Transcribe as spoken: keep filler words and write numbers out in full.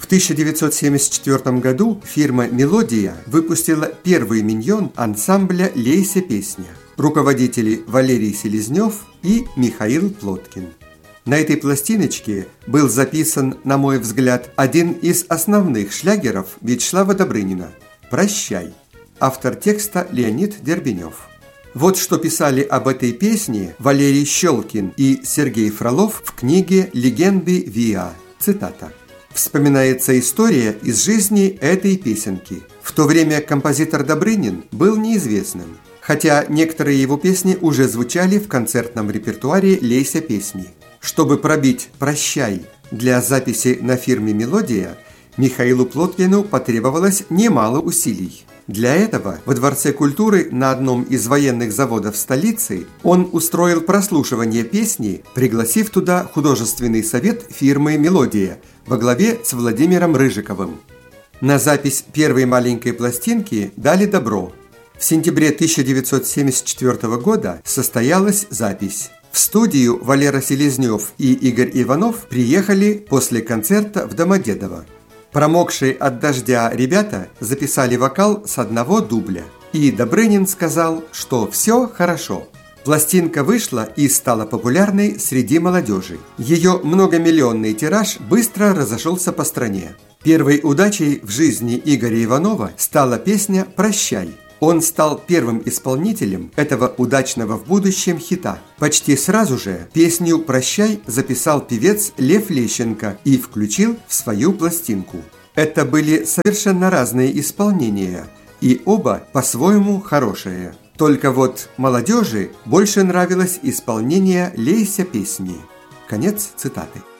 В тысяча девятьсот семьдесят четвёртом году фирма «Мелодия» выпустила первый миньон ансамбля «Лейся песня». Руководители Валерий Селезнев и Михаил Плоткин. На этой пластиночке был записан, на мой взгляд, один из основных шлягеров Вячеслава Добрынина «Прощай». Автор текста Леонид Дербенев. Вот что писали об этой песне Валерий Щелкин и Сергей Фролов в книге «Легенды ВИА». Цитата. Вспоминается история из жизни этой песенки. В то время композитор Добрынин был неизвестным, хотя некоторые его песни уже звучали в концертном репертуаре «Лейся песни». Чтобы пробить «Прощай» для записи на фирме «Мелодия», Михаилу Плоткину потребовалось немало усилий. Для этого во Дворце культуры на одном из военных заводов столицы он устроил прослушивание песни, пригласив туда художественный совет фирмы «Мелодия» во главе с Владимиром Рыжиковым. На запись первой маленькой пластинки дали добро. В сентябре тысяча девятьсот семьдесят четвёртого года состоялась запись. В студию Валера Селезнев и Игорь Иванов приехали после концерта в Домодедово. Промокшие от дождя ребята записали вокал с одного дубля. И Добрынин сказал, что все хорошо. Пластинка вышла и стала популярной среди молодежи. Ее многомиллионный тираж быстро разошелся по стране. Первой удачей в жизни Игоря Иванова стала песня «Прощай». Он стал первым исполнителем этого удачного в будущем хита. Почти сразу же песню «Прощай» записал певец Лев Лещенко и включил в свою пластинку. Это были совершенно разные исполнения, и оба по-своему хорошие. Только вот молодежи больше нравилось исполнение «Лейся песни». Конец цитаты.